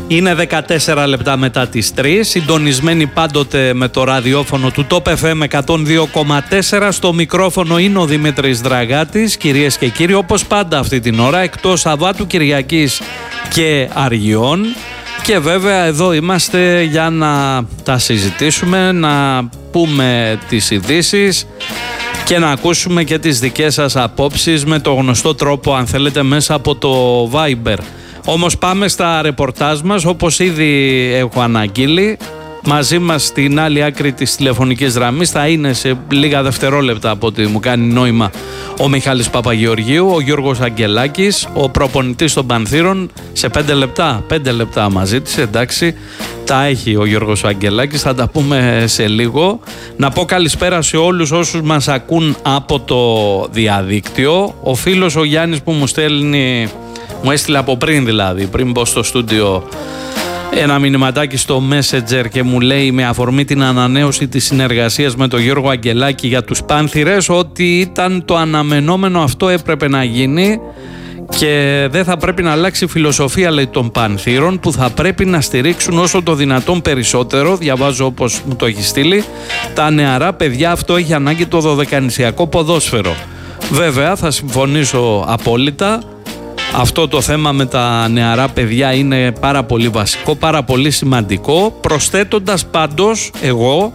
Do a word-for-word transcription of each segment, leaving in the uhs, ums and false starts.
Είναι δεκατέσσερα λεπτά μετά τις τρεις, συντονισμένοι πάντοτε με το ραδιόφωνο του Top εφ εμ εκατόν δύο κόμμα τέσσερα. Στο μικρόφωνο είναι ο Δημήτρης Δραγάτης. Κυρίες και κύριοι, όπως πάντα αυτή την ώρα, εκτός Σαββάτου, Κυριακής και Αργιών. Και βέβαια εδώ είμαστε για να τα συζητήσουμε, να πούμε τις ειδήσεις και να ακούσουμε και τις δικές σας απόψεις με το γνωστό τρόπο, αν θέλετε, μέσα από το Viber. Όμως πάμε στα ρεπορτάζ μας, όπως ήδη έχω αναγγείλει. Μαζί μας στην άλλη άκρη της τηλεφωνικής γραμμής θα είναι σε λίγα δευτερόλεπτα, από ό,τι μου κάνει νόημα, ο Μιχάλης Παπαγεωργίου, ο Γιώργος Αγγελάκης, ο προπονητής των Πανθύρων. Σε πέντε λεπτά, πέντε λεπτά μαζί της, εντάξει, τα έχει ο Γιώργος Αγγελάκης, θα τα πούμε σε λίγο. Να πω καλησπέρα σε όλους όσους μας ακούν από το διαδίκτυο. Ο φίλος ο Γιάννης που μου στέλνει, μου έστειλε από πριν δηλαδή, πριν μπω στο στούντιο, ένα μηνυματάκι στο Messenger και μου λέει, με αφορμή την ανανέωση της συνεργασίας με τον Γιώργο Αγγελάκη για τους Πάνθυρες, ότι ήταν το αναμενόμενο, αυτό έπρεπε να γίνει και δεν θα πρέπει να αλλάξει η φιλοσοφία, λέει, των Πανθύρων, που θα πρέπει να στηρίξουν όσο το δυνατόν περισσότερο, διαβάζω όπως μου το έχει στείλει, τα νεαρά παιδιά. Αυτό έχει ανάγκη το δωδεκανησιακό ποδόσφαιρο. Βέβαια θα συμφωνήσω απόλυτα. Αυτό το θέμα με τα νεαρά παιδιά είναι πάρα πολύ βασικό, πάρα πολύ σημαντικό, προσθέτοντας πάντως εγώ,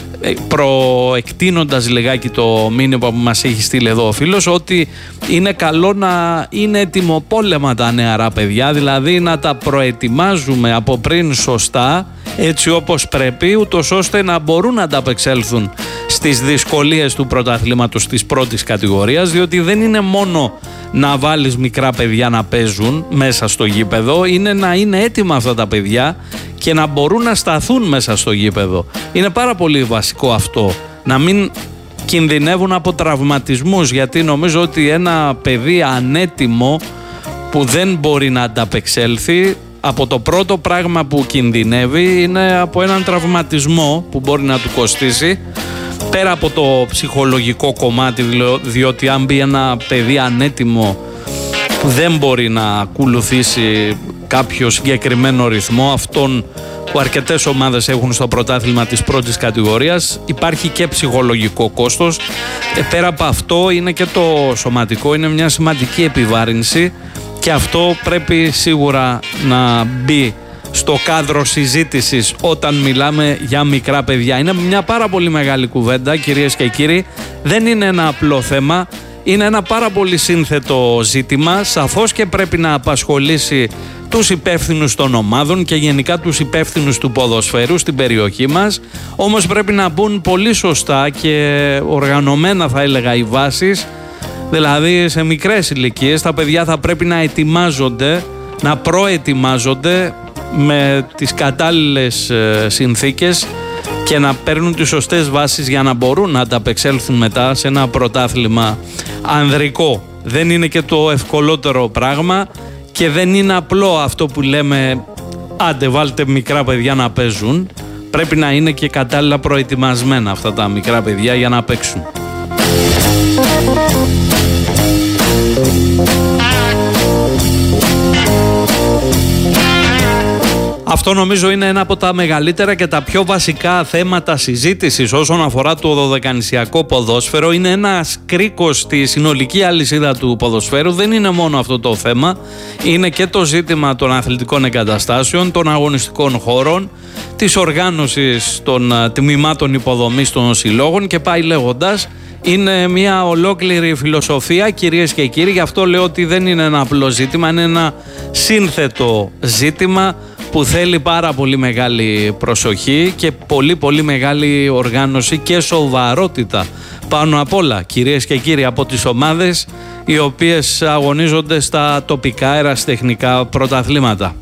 προεκτείνοντας λιγάκι το μήνυμα που μας έχει στείλει εδώ ο φίλος, ότι είναι καλό να είναι ετοιμοπόλεμα τα νεαρά παιδιά, δηλαδή να τα προετοιμάζουμε από πριν σωστά, έτσι όπως πρέπει, ούτως ώστε να μπορούν να ανταπεξέλθουν στις δυσκολίες του πρωταθλήματος της πρώτης κατηγορίας, διότι δεν είναι μόνο να βάλεις μικρά παιδιά να παίζουν μέσα στο γήπεδο, είναι να είναι έτοιμα αυτά τα παιδιά και να μπορούν να σταθούν μέσα στο γήπεδο. Είναι πάρα πολύ βασικό αυτό, να μην κινδυνεύουν από τραυματισμούς, γιατί νομίζω ότι ένα παιδί ανέτοιμο που δεν μπορεί να ανταπεξέλθει, από το πρώτο πράγμα που κινδυνεύει είναι από έναν τραυματισμό που μπορεί να του κοστίσει, πέρα από το ψυχολογικό κομμάτι, διότι αν μπει ένα παιδί ανέτοιμο που δεν μπορεί να ακολουθήσει κάποιο συγκεκριμένο ρυθμό, αυτόν που αρκετές ομάδες έχουν στο πρωτάθλημα της πρώτης κατηγορίας, υπάρχει και ψυχολογικό κόστος. Ε, πέρα από αυτό είναι και το σωματικό, είναι μια σημαντική επιβάρυνση και αυτό πρέπει σίγουρα να μπει στο κάδρο συζήτησης όταν μιλάμε για μικρά παιδιά. Είναι μια πάρα πολύ μεγάλη κουβέντα, κυρίες και κύριοι. Δεν είναι ένα απλό θέμα, είναι ένα πάρα πολύ σύνθετο ζήτημα. Σαφώς και πρέπει να απασχολήσει τους υπεύθυνους των ομάδων και γενικά τους υπεύθυνους του ποδοσφαίρου στην περιοχή μας. Όμως πρέπει να μπουν πολύ σωστά και οργανωμένα, θα έλεγα, οι βάσεις. Δηλαδή σε μικρές ηλικίες τα παιδιά θα πρέπει να ετοιμάζονται, να προετοιμάζονται με τις κατάλληλες ε, συνθήκες και να παίρνουν τις σωστές βάσεις για να μπορούν να ανταπεξέλθουν μετά σε ένα πρωτάθλημα ανδρικό. Δεν είναι και το ευκολότερο πράγμα και δεν είναι απλό αυτό που λέμε, άντε βάλτε μικρά παιδιά να παίζουν. Πρέπει να είναι και κατάλληλα προετοιμασμένα αυτά τα μικρά παιδιά για να παίξουν. Αυτό νομίζω είναι ένα από τα μεγαλύτερα και τα πιο βασικά θέματα συζήτησης όσον αφορά το δωδεκανησιακό ποδόσφαιρο. Είναι ένας κρίκος στη συνολική αλυσίδα του ποδοσφαίρου. Δεν είναι μόνο αυτό το θέμα. Είναι και το ζήτημα των αθλητικών εγκαταστάσεων, των αγωνιστικών χώρων, της οργάνωσης των τμήματων υποδομής των συλλόγων και πάει λέγοντας. Είναι μια ολόκληρη φιλοσοφία, κυρίες και κύριοι. Γι' αυτό λέω ότι δεν είναι ένα απλό ζήτημα, είναι ένα σύνθετο ζήτημα που θέλει πάρα πολύ μεγάλη προσοχή και πολύ πολύ μεγάλη οργάνωση και σοβαρότητα πάνω απ' όλα, κυρίες και κύριοι, από τις ομάδες οι οποίες αγωνίζονται στα τοπικά ερασιτεχνικά πρωταθλήματα.